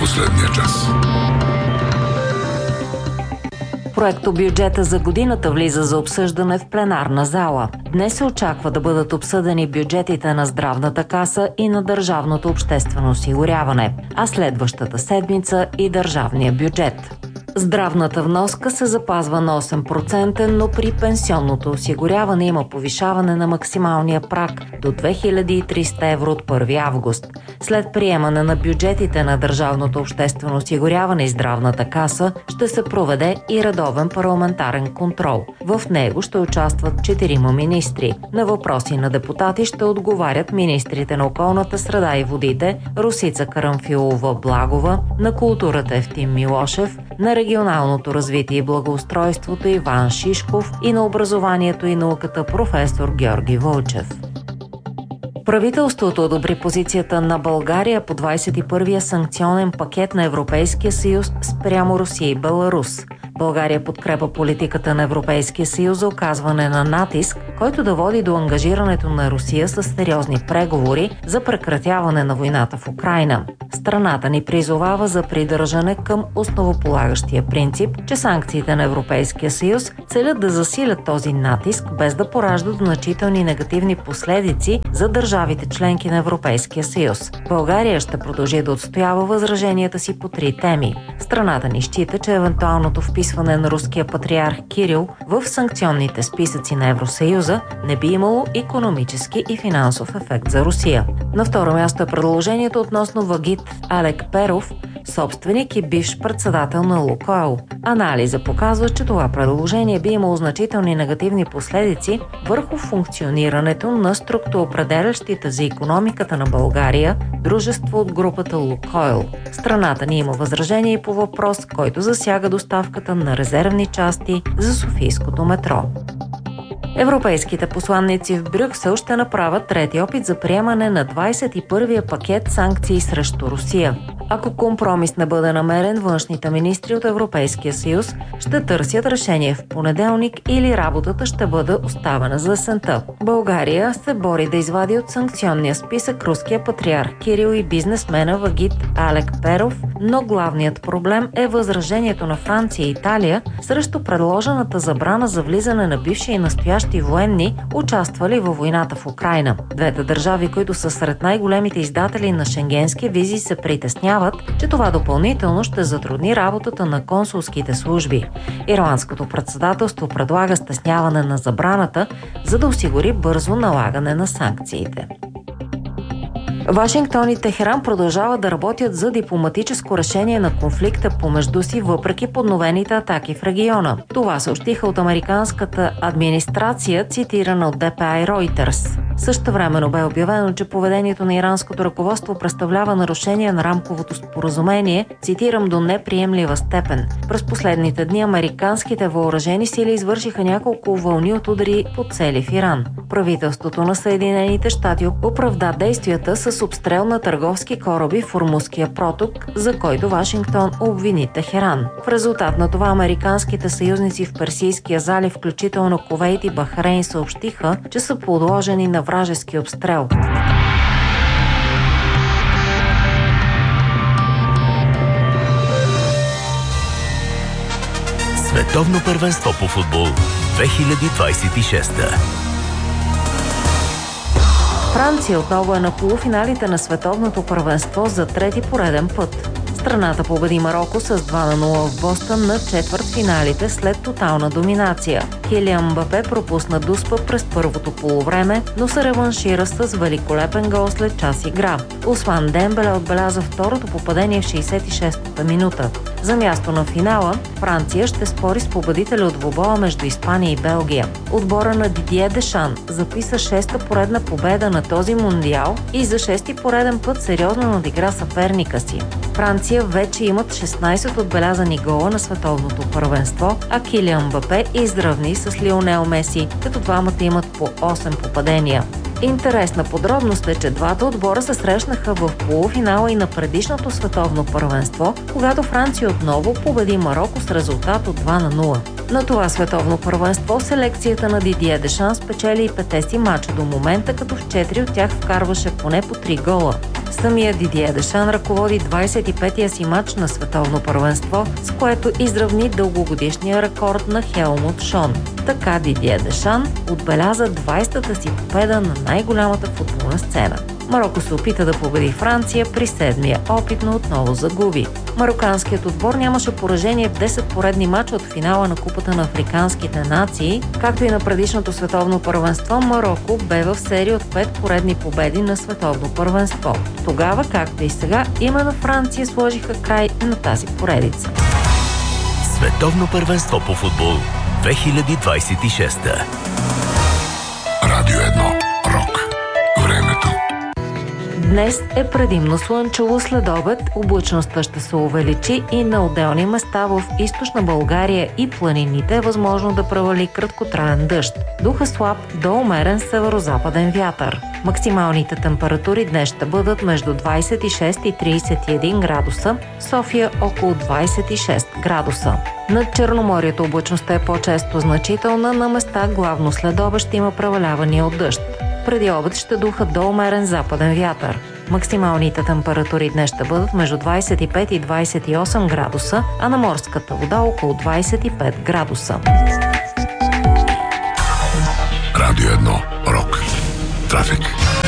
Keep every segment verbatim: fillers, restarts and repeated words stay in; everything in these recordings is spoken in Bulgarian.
последния час. Проектобюджета за годината влиза за обсъждане в пленарна зала. Днес се очаква да бъдат обсъдени бюджетите на Здравната каса и на Държавното обществено осигуряване, а следващата седмица и държавния бюджет. Здравната вноска се запазва на осем процента, но при пенсионното осигуряване има повишаване на максималния праг до две хиляди и триста евро от първи август. След приемане на бюджетите на Държавното обществено осигуряване и Здравната каса ще се проведе и редовен парламентарен контрол. В него ще участват четирима министри. На въпроси на депутати ще отговарят министрите на околната среда и водите Росица Карамфилова-Благова, на културата Евтим Милошев, на регионалното развитие и благоустройството Иван Шишков и на образованието и науката професор Георги Вълчев. Правителството одобри позицията на България по двадесет и първия санкционен пакет на Европейския съюз спрямо Русия и Беларус. България подкрепа политиката на Европейския съюз за оказване на натиск, който да води до ангажирането на Русия с сериозни преговори за прекратяване на войната в Украйна. Страната ни призовава за придържане към основополагащия принцип, че санкциите на Европейския съюз целят да засилят този натиск, без да пораждат значителни негативни последици за държавите членки на Европейския съюз. България ще продължи да отстоява възраженията си по три теми. Страната ни счита, че евентуалното вписване на руския патриарх Кирил в санкционните списъци на Евросъюза не би имало икономически и финансов ефект за Русия. На второ място е предложението относно Вагит Алекперов, собственик и бивш председател на Лукойл. Анализа показва, че това предложение би имало значителни негативни последици върху функционирането на структуроопределящите за икономиката на България дружество от групата Лукойл. Страната ни има възражение и по въпрос, който засяга доставката на резервни части за Софийското метро. Европейските посланници в Брюксел ще направят трети опит за приемане на двадесет и първия пакет санкции срещу Русия. Ако компромис не бъде намерен, външните министри от Европейския съюз ще търсят решение в понеделник или работата ще бъде оставена за есента. България се бори да извади от санкционния списък руския патриарх Кирил и бизнесмена Вагит Алекперов, но главният проблем е възражението на Франция и Италия срещу предложената забрана за влизане на бивши и настоящи военни, участвали във войната в Украйна. Двете държави, които са сред най-големите издатели на шенгенски визи, се притесняват, че това допълнително ще затрудни работата на консулските служби. Ирландското председателство предлага стесняване на забраната, за да осигури бързо налагане на санкциите. Вашингтон и Техеран продължават да работят за дипломатическо решение на конфликта помежду си, въпреки подновените атаки в региона. Това съобщиха от американската администрация, цитирана от Д П А и Reuters. Същевременно бе обявено, че поведението на иранското ръководство представлява нарушение на рамковото споразумение, цитирам, до неприемлива степен. През последните дни американските въоръжени сили извършиха няколко вълни от удари по цели в Иран. Правителството на Съединените щати оправда действията с обстрел на търговски кораби в Ормузския проток, за който Вашингтон обвини Техеран. В резултат на това американските съюзници в Персийския залив, включително Кувейт и Бахрейн, съобщиха, че са подложени на вражески обстрел. Световно първенство по футбол две хиляди двадесет и шеста. Франция отново е на полуфиналите на световното първенство за трети пореден път. Страната победи Мароко с два на нула в Бостън на четвъртфиналите след тотална доминация. Килиан Мбапе пропусна дуспа през първото полувреме, но се реваншира с великолепен гол след час игра. Усман Дембеле отбеляза второто попадение в шейсет и шестата минута. За място на финала Франция ще спори с победителя от двубоя между Испания и Белгия. Отбора на Дидие Дешан записа шеста поредна победа на този мундиал и за шести пореден път сериозно надигра съперника си. Франция вече имат шестнадесет отбелязани гола на световното първенство, а Килиан Мбапе изравни с Лионел Меси, като двамата имат по осем попадения. Интересна подробност е, че двата отбора се срещнаха в полуфинала и на предишното световно първенство, когато Франция отново победи Мароко с резултат от два на нула. На това световно първенство селекцията на Дидие Дешан спечели и петте си мача до момента, като в четири от тях вкарваше поне по три гола. Самият Дидие Дешан ръководи двадесет и петия си матч на световно първенство, с което изравни дългогодишния рекорд на Хелмут Шон. Така Дидие Дешан отбеляза двадесетата си победа на най-голямата футболна сцена. Мароко се опита да победи Франция при седмия опит, но отново загуби. Мароканският отбор нямаше поражение в десет поредни мача от финала на Купата на африканските нации, както и на предишното световно първенство. Мароко бе в серия от пет поредни победи на световно първенство. Тогава, както и сега, именно Франция сложиха край на тази поредица. Световно първенство по футбол две хиляди двадесет и шеста. Радио едно. Рок. Времето. Днес е предимно слънчево, след обед облачността ще се увеличи и на отделни места в източна България и планините е възможно да превали краткотраен дъжд. Духа слаб до умерен северозападен вятър. Максималните температури днес ще бъдат между двадесет и шест и тридесет и един градуса, София около двадесет и шест градуса. Над Черноморието облачността е по-често значителна, на места главно след обед ще има превалявания от дъжд. Преди обед ще духа до умерен западен вятър. Максималните температури днес ще бъдат между двадесет и пет и двадесет и осем градуса, а на морската вода около двадесет и пет градуса. Радио едно. Рок. Трафик.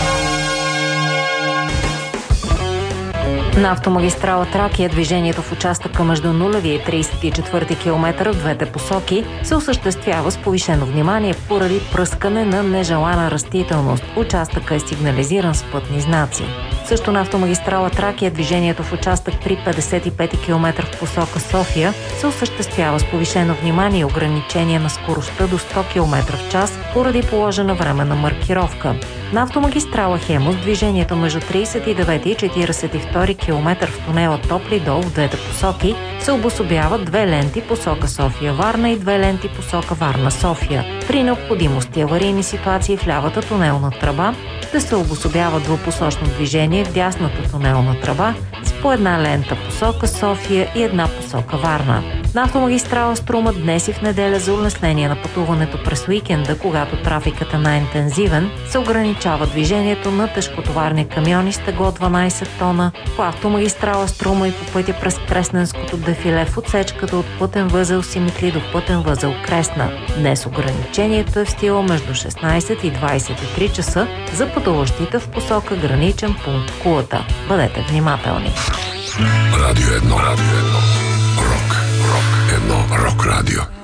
На автомагистрала Тракия движението в участъка между нулевия и тридесет и четвърти километър в двете посоки се осъществява с повишено внимание поради пръскане на нежелана растителност. Участъкът е сигнализиран с пътни знаци. Също на автомагистрала Тракия движението в участък при петдесет и пети километър в посока София се осъществява с повишено внимание и ограничение на скоростта до сто километра в час поради положена временна маркировка. На автомагистрала Хемус движението между тридесет и девети и четиридесет и втори километър в тунела Топли дол в двете посоки се обособяват две ленти посока София-Варна и две ленти посока Варна-София. При необходимост и аварийни ситуации в лявата тунелна тръба ще се обособява двупосочно движение в дясната тунелна тръба с по една лента посока София и една посока Варна. На автомагистрала Струма днес и в неделя за улеснение на пътуването през уикенда, когато трафикът е най-интензивен, се ограничава движението на тежкотоварни камиони с тегло дванадесет тона по автомагистрала Струма и по пътя през Кресненското дефиле в отсечката от пътен възел Симитли до пътен възел Кресна. Днес ограничението е в стила между шестнадесет и двадесет и три часа за пътуващите в посока граничен пункт Кулата. Бъдете внимателни. Радио едно. Радио едно. Рок. Рок. Едно. Рок радио.